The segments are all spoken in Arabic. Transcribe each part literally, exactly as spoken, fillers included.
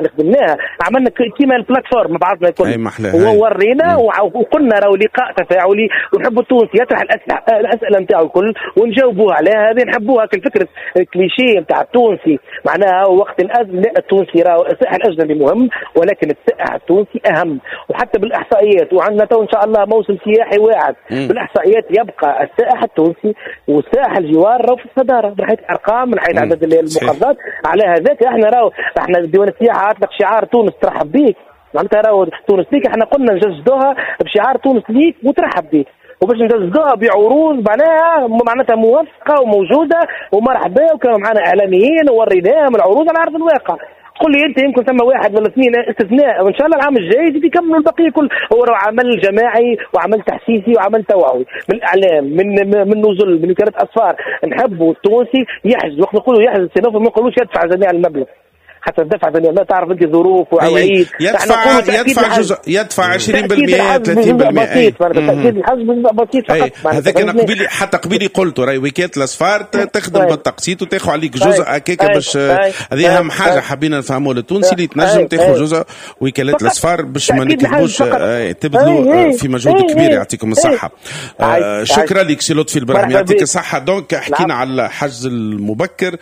خدمناها عملنا كيما البلاتفورم مع بعضنا الكل وورينا وقلنا راهو لقاء تفاعلي ونحبوا التونسي يطرح الاسئله نتاعو الكل ونجاوبوه على هذه نحبوها كالفكره الكليشيه نتاع التونسي معناها وقت الازمه التونسي راهو السائح الاجنبي مهم ولكن السائح التونسي اهم وحتى بالاحصائيات وعندنا تو ان شاء الله موسم سياحي واعد بالاحصائيات يبقى السائح التونسي والسائح الجوار راهو في الصداره من حيث الارقام من حيث عدد المحافظات. على هذاك احنا راهو احنا ديوان السياحه اطلق شعار تونس ترحب بيك معناتها راهو تونس ليك احنا قلنا نجسدوها بشعار تونس ليك وترحب بيك وباش نجسدوها بعروض معناها معناتها موثقه وموجوده ومرحبا وكانوا معنا اعلاميين ووريناهم العروض على ارض الواقع. قل لي انت يمكن ثم واحد ولا اثنين استثناء وان شاء الله العام الجاي يجي يكملوا البقيه كل هو عمل جماعي وعمل تحسيسي وعمل توعوي من الاعلام من من نزل من وكاله اسفار. نحبوا التونسي يحجز وقت نقولوا يحجز السنوف ما نقولوش يدفع جميع المبلغ حتى الدفع زي ما تعرف انت ظروف وعوايد يدفع يدفع جزء يدفع عشرين بالمئة ثلاثين بالمئة بسيط تاكيد الحجز بسيط فقط. هذاك انا قبيلي حتى قبيلي قلت راهي وكاله الاسفار تخدم بالتقسيط وتاخذ عليك جزء هكاك باش هذه اهم حاجه حبينا نفهموا للتونسي اللي تنجم تاخذ جزء وكاله الاسفار باش ما نكذبوش تبذلوا في مجهود كبير. يعطيكم الصحه. شكرا لك سي لطفي البراهيمي يعطيك الصحه. دونك حكينا على الحجز المبكر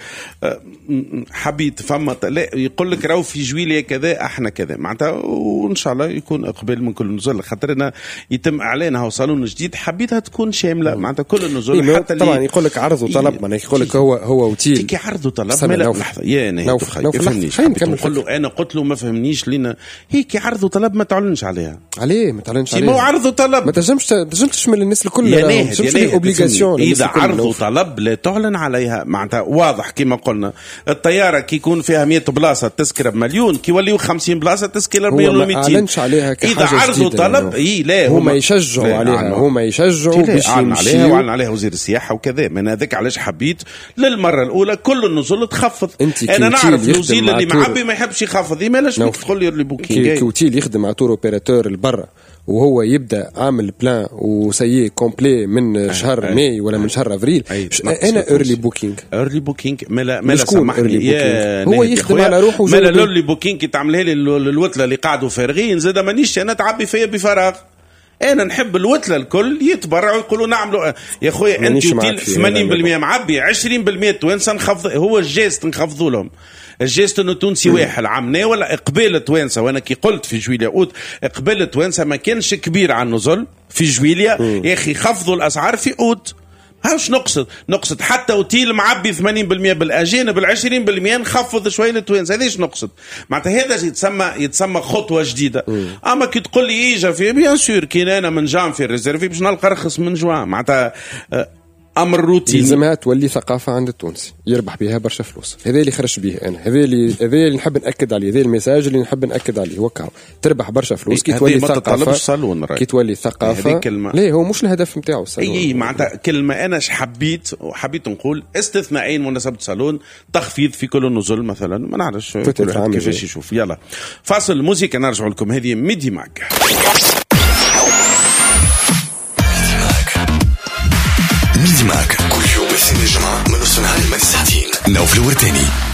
حبيت فما يقول لك راهو في جويلية كذا احنا كذا معناتها وان شاء الله يكون اقبال من كل نزول خاطرنا يتم اعلانها وصالون جديد حبيتها تكون شامله معناتها كل النزول إيه حتى طبعا يقول لك عرض وطلب معناها يقول لك هو هو وتيل كي عرض وطلب ما لحظه يا انا فهمنيش نقول له انا قلت له ما فهمنيش لينا هيك عرض وطلب ما تعلنش عليها عليه ما تعلنش عليها مو عرض وطلب ما تنجمش تنجمش تشمل الناس الكل ما تنجمش اوبليغاسيون اذا عرض وطلب لا تعلن عليها معناتها واضح كما قلنا. الطياره كي يكون فيها مئة بلاصه تذكره بمليون كي يوليو خمسين بلاصه تذكره مليون و مئتين عليها اذا عرضوا طلب اي لا هما يشجعوا عليها هما يشجعوا باش يعلن عليها وعلن عليها وزير السياحه وكذا. من هذاك علاش حبيت للمره الاولى كل النزول تخفض. انا نعرف نوزيل اللي معبي ما يحبش يخفض مالاش تدخل لي بوكينغ كوتيل يخدم مع تور اوبيراتور البرا وهو يبدا عامل بلان وسيي كومبلي من شهر ماي ولا من شهر افريل. انا ايرلي بوكينغ ايرلي بوكينغ ملا ملا سامحني هو يخدم على روحه ملا الايرلي بوكينغ تعملها لي الوتله اللي قاعدوا فارغين زاد مانيش انا تعبي فيا بفراغ. انا نحب الوتله الكل يتبرعوا يقولوا نعملوا يا خويا انت ثمانين بالمئة معبي عشرين بالمئة توانسه نخفض هو الجيست نخفضوا لهم. الجيست انه تونسي واحد عمنا ولا اقبال توانسه وانا كي قلت في جويليا اوت اقبال توانسه ما كانش كبير على النزل في جويليا يا اخي خفضوا الاسعار في اوت. هاوش نقصد نقصد حتى اوتيل معبي ثمانين بالمئة بالاجانب العشرين بالمئة نخفض شويه للتوانسه هذاش نقصد معناتها هذا يتسمى يتسمى خطوه جديده. مم. اما كي تقول لي اجا في بيان سور كي انا من جان في الريزيرفي باش نلقى رخص من جوان معناتها امر روتيني لازمها تولي ثقافه عند التونسي يربح بها برشا فلوس. هذا اللي خرج به انا هذا اللي هذا اللي نحب ناكد عليه هذا الميساج اللي نحب ناكد عليه وكاو تربح برشا فلوس كي تولي ثقافه كي تولي ثقافه لا هو مش الهدف نتاعو الصالون. اي معناتها كلمه انا حبيت وحبيت نقول استثنائين مناسبه صالون تخفيض في كل النزول مثلا ما نعرفش كيفاش يشوف. يلا فاصل الموسيقى نرجع لكم. هذه ميدي ماك ميدي ماك كل يوم الاثنين الجمعة من نص نهار لما تسعتين نوف الورتاني.